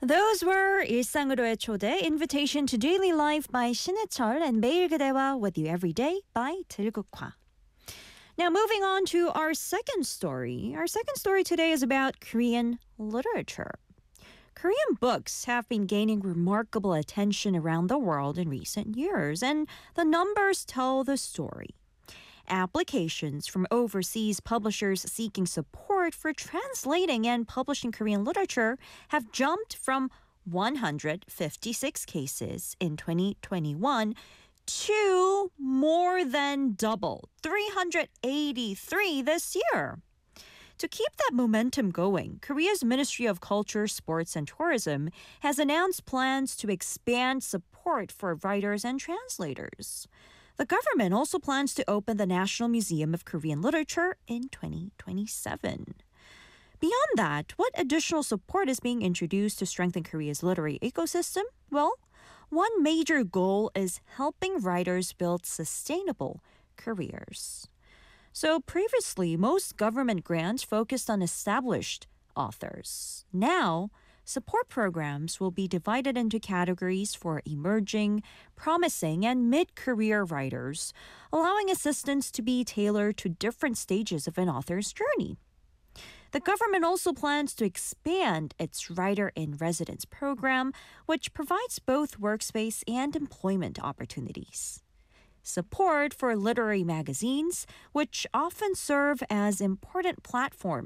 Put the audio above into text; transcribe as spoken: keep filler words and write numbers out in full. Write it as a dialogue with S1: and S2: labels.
S1: Those were 일상으로의 초대, Invitation to Daily Life by 신해철 and 매일 그대와 With You Every Day by 들국화. Now moving on to our second story. Our second story today is about Korean literature. Korean books have been gaining remarkable attention around the world in recent years, and the numbers tell the story. Applications from overseas publishers seeking support for translating and publishing Korean literature have jumped from one hundred fifty-six cases in twenty twenty-one to more than double, three hundred eighty-three this year. To keep that momentum going, Korea's Ministry of Culture, Sports, and Tourism has announced plans to expand support for writers and translators. The government also plans to open the National Museum of Korean Literature in twenty twenty-seven. Beyond that, what additional support is being introduced to strengthen Korea's literary ecosystem? Well, one major goal is helping writers build sustainable careers. So previously, most government grants focused on established authors. Now, support programs will be divided into categories for emerging, promising, and mid-career writers, allowing assistance to be tailored to different stages of an author's journey. The government also plans to expand its Writer-in-Residence program, which provides both workspace and employment opportunities. Support for literary magazines, which often serve as important platforms